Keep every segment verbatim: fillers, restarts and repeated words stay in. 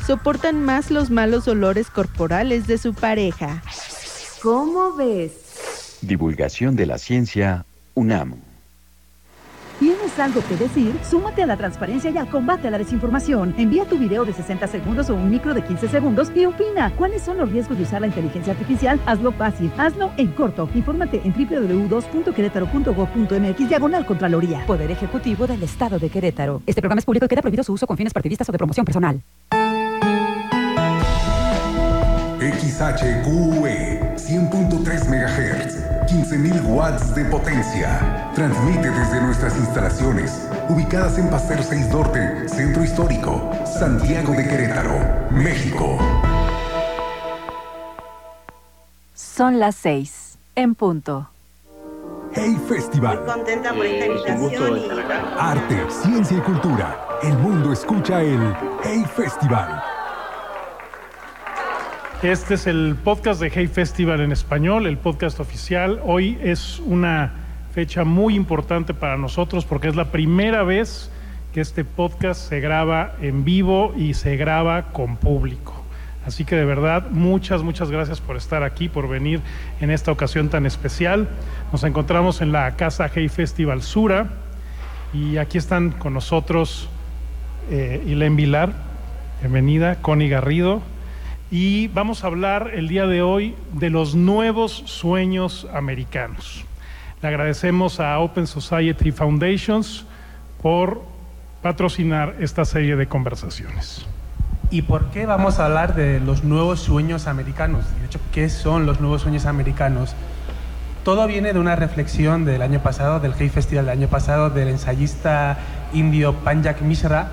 soportan más los malos olores corporales de su pareja. ¿Cómo ves? Divulgación de la ciencia UNAM. ¿Tienes algo que decir? Súmate a la transparencia y al combate a la desinformación. Envía tu video de sesenta segundos o un micro de quince segundos y opina. ¿Cuáles son los riesgos de usar la inteligencia artificial? Hazlo fácil, hazlo en corto. Infórmate en doble u doble u doble u punto querétaro punto gob punto m x diagonal Contraloría. Poder Ejecutivo del Estado de Querétaro. Este programa es público y queda prohibido su uso con fines partidistas o de promoción personal. X H Q E cien punto tres megahertz, quince mil watts de potencia. Transmite desde nuestras instalaciones, ubicadas en Paseo seis Norte, Centro Histórico, Santiago de Querétaro, México. Son las seis, en punto. Hey Festival. Muy contenta por esta invitación. Y... Arte, ciencia y cultura. El mundo escucha el Hey Festival. Este es el podcast de Hey Festival en español, el podcast oficial. Hoy es una fecha muy importante para nosotros porque es la primera vez que este podcast se graba en vivo y se graba con público. Así que de verdad, muchas, muchas gracias por estar aquí, por venir en esta ocasión tan especial. Nos encontramos en la Casa Hey Festival Sura y aquí están con nosotros eh, Ilén Vilar, bienvenida, Connie Garrido. Y vamos a hablar el día de hoy de los nuevos sueños americanos. Le agradecemos a Open Society Foundations por patrocinar esta serie de conversaciones. ¿Y por qué vamos a hablar de los nuevos sueños americanos? De hecho, ¿qué son los nuevos sueños americanos? Todo viene de una reflexión del año pasado, del Hey Festival del año pasado, del ensayista indio Panjak Mishra,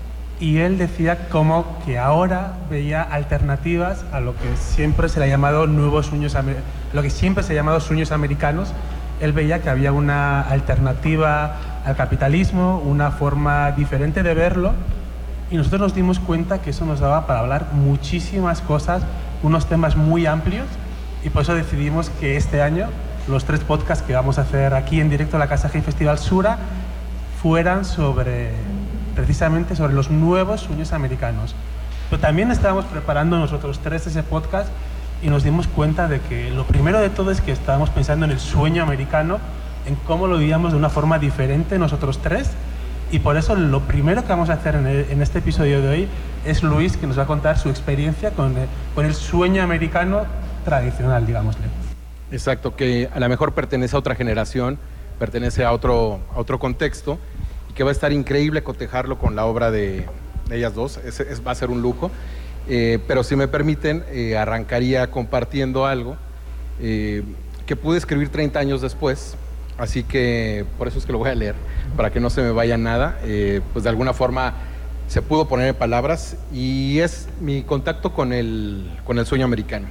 y él decía como que ahora veía alternativas a lo que siempre se le ha llamado nuevos sueños, lo que siempre se ha llamado sueños americanos. Él veía que había una alternativa al capitalismo, una forma diferente de verlo, y nosotros nos dimos cuenta que eso nos daba para hablar muchísimas cosas, unos temas muy amplios, y por eso decidimos que este año los tres podcasts que vamos a hacer aquí en directo en la Casa Hey Festival Sura fueran sobre precisamente sobre los nuevos sueños americanos. Pero también estábamos preparando nosotros tres ese podcast y nos dimos cuenta de que lo primero de todo es que estábamos pensando en el sueño americano, en cómo lo vivíamos de una forma diferente nosotros tres, y por eso lo primero que vamos a hacer en, el, en este episodio de hoy es Luis, que nos va a contar su experiencia con el, con el sueño americano tradicional, digámosle. Exacto, que a lo mejor pertenece a otra generación, pertenece a otro, a otro contexto, que va a estar increíble cotejarlo con la obra de, de ellas dos, es, es, va a ser un lujo, eh, pero si me permiten, eh, arrancaría compartiendo algo eh, que pude escribir treinta años después, así que por eso es que lo voy a leer, para que no se me vaya nada, eh, pues de alguna forma se pudo poner en palabras, y es mi contacto con el, con el sueño americano.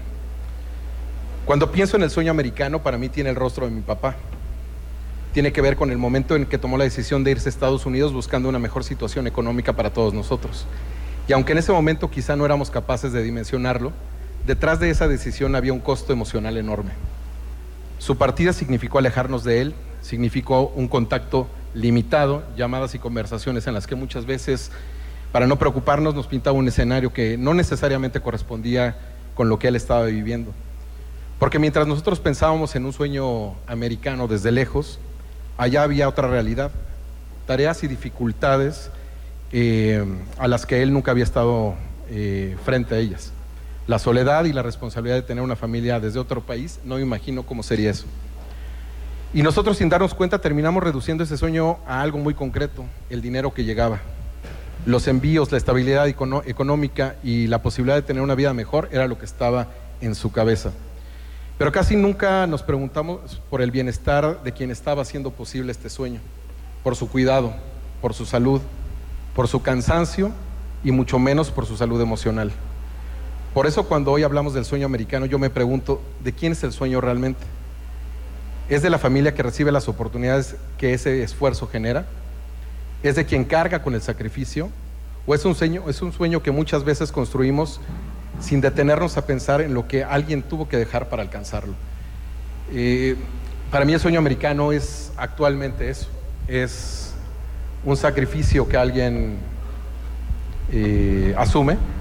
Cuando pienso en el sueño americano, para mí tiene el rostro de mi papá. Tiene que ver con el momento en que tomó la decisión de irse a Estados Unidos buscando una mejor situación económica para todos nosotros. Y aunque en ese momento quizá no éramos capaces de dimensionarlo, detrás de esa decisión había un costo emocional enorme. Su partida significó alejarnos de él, significó un contacto limitado, llamadas y conversaciones en las que muchas veces, para no preocuparnos, nos pintaba un escenario que no necesariamente correspondía con lo que él estaba viviendo. Porque mientras nosotros pensábamos en un sueño americano desde lejos, allá había otra realidad, tareas y dificultades eh, a las que él nunca había estado eh, frente a ellas. La soledad y la responsabilidad de tener una familia desde otro país, no me imagino cómo sería eso. Y nosotros, sin darnos cuenta, terminamos reduciendo ese sueño a algo muy concreto, el dinero que llegaba. Los envíos, la estabilidad econo- económica y la posibilidad de tener una vida mejor era lo que estaba en su cabeza. Pero casi nunca nos preguntamos por el bienestar de quien estaba haciendo posible este sueño, por su cuidado, por su salud, por su cansancio y mucho menos por su salud emocional. Por eso cuando hoy hablamos del sueño americano, yo me pregunto, ¿de quién es el sueño realmente? ¿Es de la familia que recibe las oportunidades que ese esfuerzo genera? ¿Es de quien carga con el sacrificio? ¿O es un sueño, es un sueño que muchas veces construimos sin detenernos a pensar en lo que alguien tuvo que dejar para alcanzarlo? Eh, para mí el sueño americano es actualmente eso, es un sacrificio que alguien eh, asume